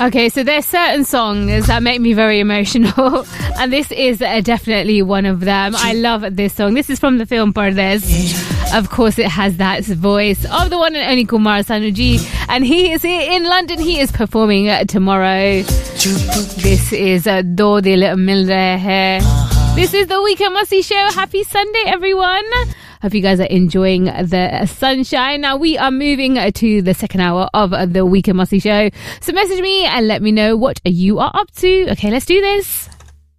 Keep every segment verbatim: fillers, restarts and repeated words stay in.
Okay, so there's certain songs that make me very emotional, and this is uh, definitely one of them. I love this song. This is from the film Pardes. Of course, it has that voice of the one and only Kumar Sanuji, and he is here in London. He is performing uh, tomorrow. This is uh, Do Dil Mil Rahe Hai. This is the Weekend Mussy Show. Happy Sunday, everyone. Hope you guys are enjoying the sunshine. Now we are moving to the second hour of the Weekend Mussy Show. So message me and let me know what you are up to. Okay, let's do this.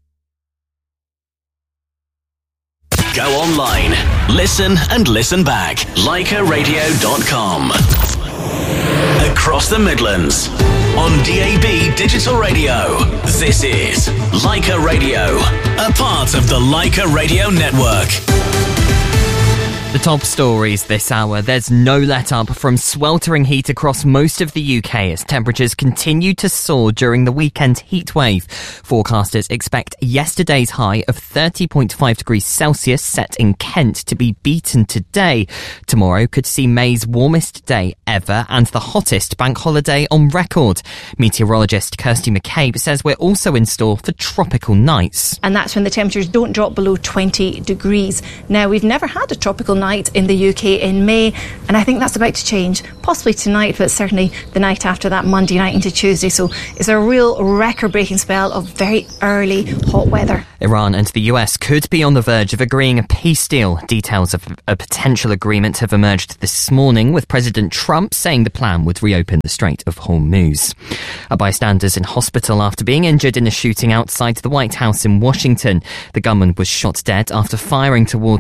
Go online, listen and listen back. Leica Radio dot com. Across the Midlands. On D A B Digital Radio. This is Leica Radio, a part of the Leica Radio Network. The top stories this hour. There's no let-up from sweltering heat across most of the U K as temperatures continue to soar during the weekend heatwave. Forecasters expect yesterday's high of thirty point five degrees Celsius set in Kent to be beaten today. Tomorrow could see May's warmest day ever and the hottest bank holiday on record. Meteorologist Kirsty McCabe says we're also in store for tropical nights. And that's when the temperatures don't drop below twenty degrees. Now, we've never had a tropical night in the U K in May, and I think that's about to change, possibly tonight, but certainly the night after that, Monday night into Tuesday. So it's a real record-breaking spell of very early hot weather. Iran and the U S could be on the verge of agreeing a peace deal. Details of a potential agreement have emerged this morning, with President Trump saying the plan would reopen the Strait of Hormuz. A bystander's in hospital after being injured in a shooting outside the White House in Washington. The gunman was shot dead after firing towards